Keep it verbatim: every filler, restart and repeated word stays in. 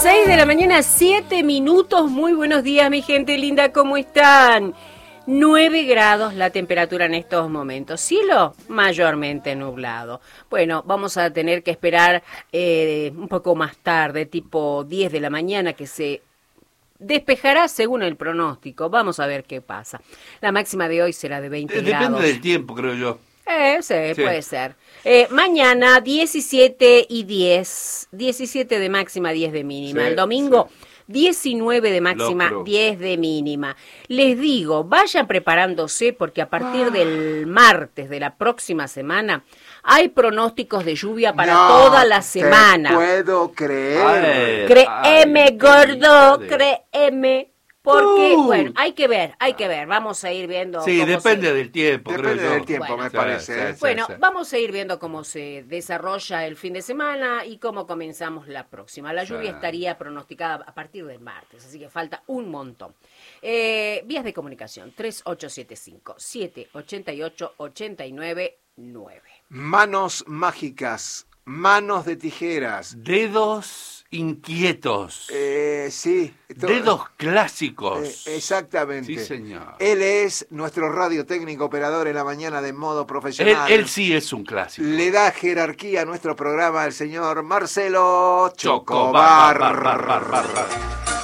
seis de la mañana, siete minutos. Muy buenos días, mi gente linda, ¿cómo están? nueve grados la temperatura en estos momentos. Cielo mayormente nublado. Bueno, vamos a tener que esperar eh, un poco más tarde, tipo diez de la mañana, que se despejará según el pronóstico. Vamos a ver qué pasa. La máxima de hoy será de veinte Depende grados. Depende del tiempo, creo yo. Eh, sí, Sí. puede ser. Eh, mañana diecisiete y diez. diecisiete de máxima, diez de mínima. Sí, El domingo sí. diecinueve de máxima, Locro. diez de mínima. Les digo, vayan preparándose porque a partir del martes de la próxima semana hay pronósticos de lluvia para No toda la te semana. puedo creer. Ay, Créeme, ay, gordo, padre. créeme. Porque, Uh. bueno, hay que ver, hay que ver. Vamos a ir viendo. Sí, cómo depende se... del tiempo, Depende creo yo. del tiempo, Bueno, me Sí, parece. sí, ¿eh? sí, Bueno, sí. vamos a ir viendo cómo se desarrolla el fin de semana y cómo comenzamos la próxima. La lluvia Sí. estaría pronosticada a partir del martes, así que falta un montón. Eh, vías de comunicación, tres ocho siete cinco, siete ocho ocho, ocho nueve nueve. Manos mágicas, manos de tijeras. Dedos inquietos. Eh, sí. to- Dedos clásicos. eh, exactamente. Sí, señor. Él es nuestro radio técnico operador en la mañana de modo Él, profesional. él sí es un clásico. Le da jerarquía a nuestro programa el señor Marcelo Choco. Chocobar. Bar, bar, bar, bar, bar, bar.